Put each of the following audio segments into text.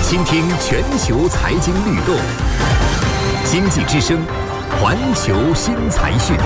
倾听全球财经律动，经济之声，环球新财讯。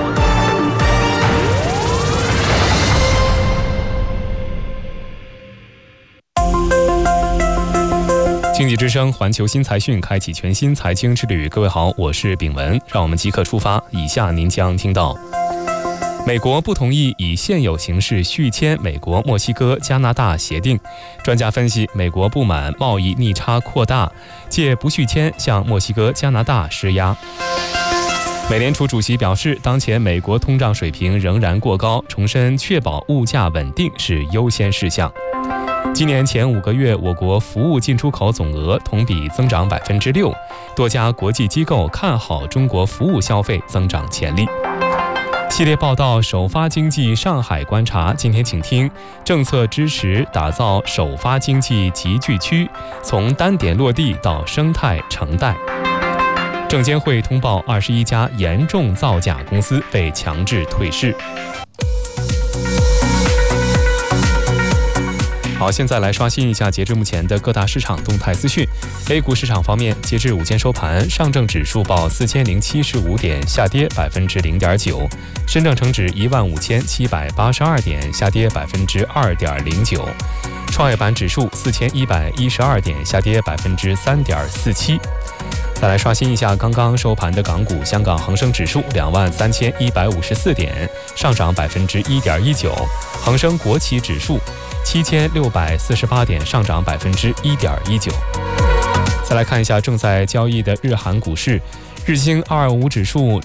经济之声环球新财讯开启全新财经之旅。各位好，我是炳文，让我们即刻出发。以下您将听到：美国不同意以现有形式续签美国、墨西哥、加拿大协定。专家分析，美国不满贸易逆差扩大，借不续签向墨西哥、加拿大施压。美联储主席表示，当前美国通胀水平仍然过高，重申确保物价稳定是优先事项。今年前5个月，我国服务进出口总额同比增长6%，多家国际机构看好中国服务消费增长潜力。系列报道首发经济上海观察，今天请听政策支持打造首发经济集聚区，从单点落地到生态承贷。证监会通报21家严重造假公司被强制退市。好，现在来刷新一下截至目前的各大市场动态资讯。A 股市场方面，截至午间收盘，上证指数报4075点，下跌0.9%；深证成指15782点，下跌2.09%；创业板指数4112点，下跌3.47%。再来刷新一下刚刚收盘的港股，香港恒生指数23154点，上涨1.19%；恒生国企指数7648点，上涨1.19%。再来看一下正在交易的日韩股市，日经225指数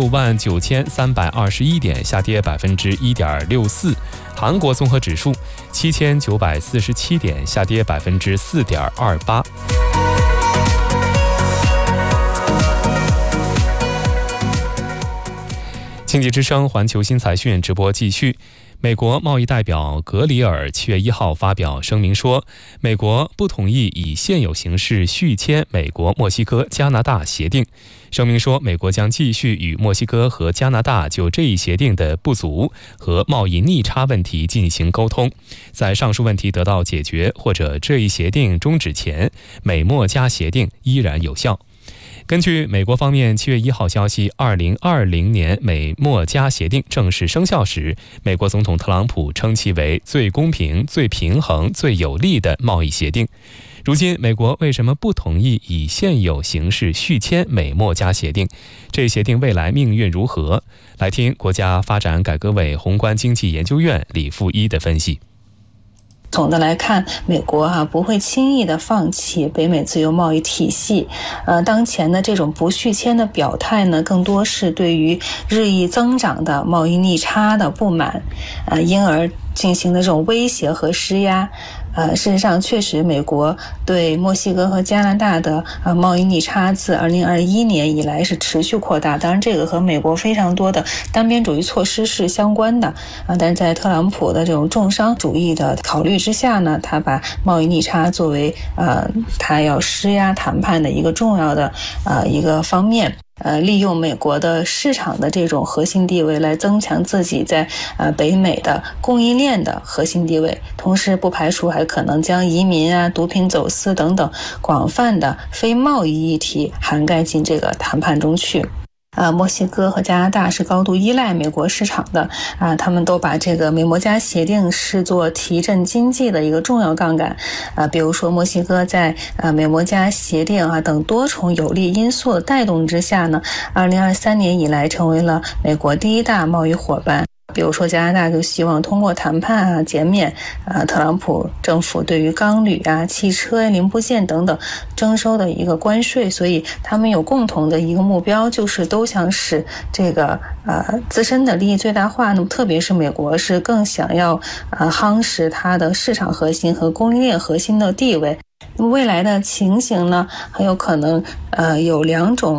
69321点，下跌1.64%；韩国综合指数7947点，下跌4.28%。经济之声环球新财讯直播继续。美国贸易代表格里尔7月1号发表声明说，美国不同意以现有形式续签美国、墨西哥、加拿大协定。声明说，美国将继续与墨西哥和加拿大就这一协定的不足和贸易逆差问题进行沟通，在上述问题得到解决或者这一协定终止前，美墨加协定依然有效。根据美国方面7月1号消息，2020年美墨加协定正式生效时，美国总统特朗普称其为最公平、最平衡、最有利的贸易协定。如今，美国为什么不同意以现有形式续签美墨加协定？这一协定未来命运如何？来听国家发展改革委宏观经济研究院李富一的分析。 总的来看，美国不会轻易的放弃北美自由贸易体系。当前的这种不续签的表态呢，更多是对于日益增长的贸易逆差的不满，因而进行的这种威胁和施压。事实上，确实美国对墨西哥和加拿大的贸易逆差自2021年以来是持续扩大。当然，这个和美国非常多的单边主义措施是相关的。但是在特朗普的这种重商主义的考虑之下呢，他把贸易逆差作为他要施压谈判的一个重要的一个方面。利用美国的市场的这种核心地位来增强自己在北美的供应链的核心地位，同时不排除还可能将移民毒品走私等等广泛的非贸易议题涵盖进这个谈判中去。墨西哥和加拿大是高度依赖美国市场的他们都把这个美墨加协定视作提振经济的一个重要杠杆。比如说墨西哥在美墨加协定等多重有利因素的带动之下呢，2023年以来成为了美国第一大贸易伙伴。比如说加拿大就希望通过谈判减免特朗普政府对于钢铝汽车零部件等等征收的一个关税，所以他们有共同的一个目标，就是都想使这个自身的利益最大化。那么特别是美国是更想要夯实它的市场核心和供应链核心的地位。那么未来的情形呢，很有可能有两种